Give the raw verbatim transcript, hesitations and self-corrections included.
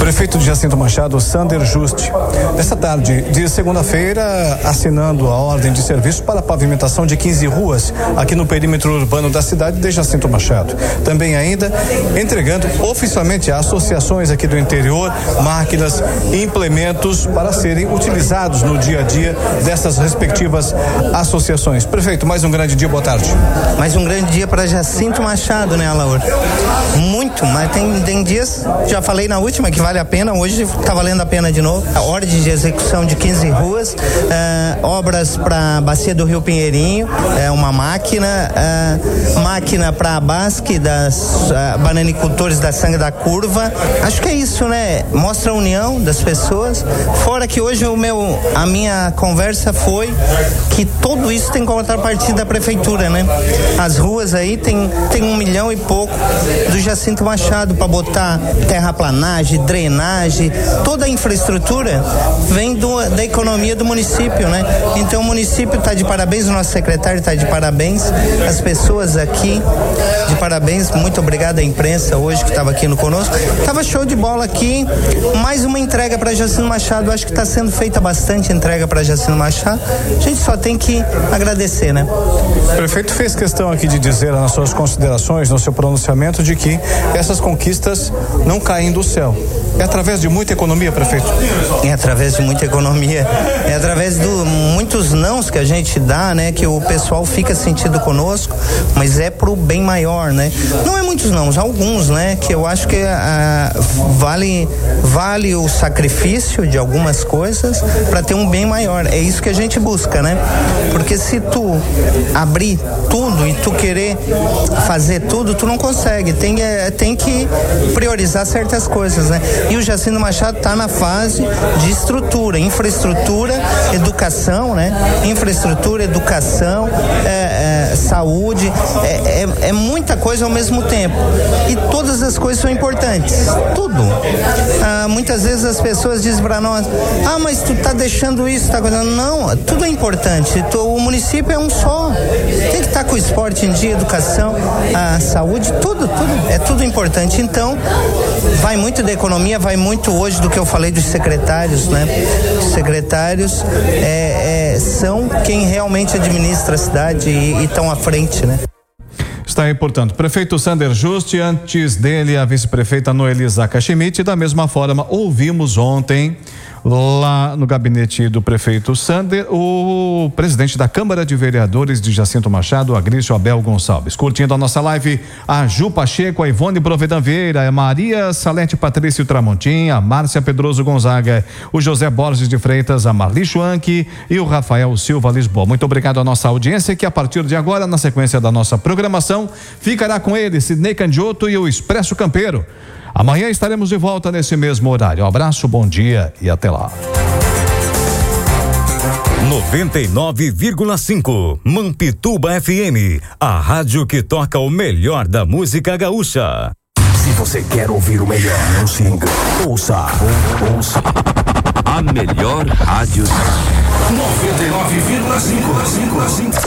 Prefeito de Jacinto Machado, Sander Juste, nesta tarde de segunda-feira, assinando a ordem de serviço para a pavimentação de quinze ruas aqui no perímetro urbano da cidade de Jacinto Machado. Também ainda entregando oficialmente a associações aqui do interior máquinas e implementos para serem utilizados no dia a dia dessas respectivas associações. Prefeito, mais um grande dia, boa tarde. Mais um grande dia para Jacinto Machado, né, Alaor? Muito, mas tem, tem dias, já falei na última que vale a pena, hoje está valendo a pena de novo. A ordem de execução de quinze ruas, uh, obras para a Bacia do Rio Pinheirinho, é uh, uma máquina, uh, máquina para a Basque das uh, bananicultores da Sangue da Curva. Acho que é isso, né? Mostra a união das pessoas. Fora que hoje o meu, a minha conversa foi que tudo isso tem contrapartida da prefeitura, né? As ruas aí tem, tem um milhão e pouco do Jacinto Machado para botar terraplanagem, drenagem, toda a infraestrutura vem do, da economia do município, né? Então o município está de parabéns, o nosso secretário está de parabéns, as pessoas aqui de parabéns, muito obrigado à imprensa hoje que estava aqui no conosco, estava show de bola aqui, mais uma entrega para Jacinto Machado, acho que está sendo feita bastante entrega para Jacinto Machado, a gente só tem que agradecer, né? O prefeito fez questão aqui de dizer nas suas considerações, no seu pronunciamento, de que essas conquistas não caem do céu. É através de muita economia, prefeito? É através de muita economia, é através de muitos nãos que a gente dá, né, que o pessoal fica sentindo conosco, mas é pro bem maior, né? Não é muitos nãos, alguns, né, que eu acho que ah, vale, vale o sacrifício de algumas coisas para ter um bem maior. É isso que a gente busca, né? Porque se tu abrir tudo e tu querer fazer tudo, tu não consegue. Tem, tem que priorizar certas coisas, né? E o Jacinto Machado está na fase de estrutura, infraestrutura, educação, né? Infraestrutura, educação, é, é, saúde, é, é, é muita coisa ao mesmo tempo. E todas as coisas são importantes, tudo. Ah, muitas vezes as pessoas dizem para nós, ah, mas tu tá deixando isso, tá coisa. Não, tudo é importante. Tu, o município é um só. Tem que estar tá com o esporte em dia, educação, a saúde, tudo, tudo. É tudo importante. Então, vai muito da economia, vai muito hoje do que eu falei dos secretários, né? Os secretários é, é, são quem realmente administra a cidade e estão à frente, né? Está aí, portanto, prefeito Sander Juste, antes dele a vice-prefeita Noeli Zaca Schmidt. Da mesma forma, ouvimos ontem lá no gabinete do prefeito Sander, o presidente da Câmara de Vereadores de Jacinto Machado, Agrício Abel Gonçalves. Curtindo a nossa live, a Ju Pacheco, a Ivone Provedan Vieira, a Maria Salete Patrício Tramontim, a Márcia Pedroso Gonzaga, o José Borges de Freitas, a Marli Schwanck e o Rafael Silva Lisboa. Muito obrigado à nossa audiência, que a partir de agora, na sequência da nossa programação, ficará com ele, Sidney Candioto e o Expresso Campeiro. Amanhã estaremos de volta nesse mesmo horário. Um abraço, bom dia e até lá. noventa e nove vírgula cinco Mampituba F M, a rádio que toca o melhor da música gaúcha. Se você quer ouvir o melhor, não se engane. Ouça, ouça. A melhor rádio. noventa e nove vírgula cinco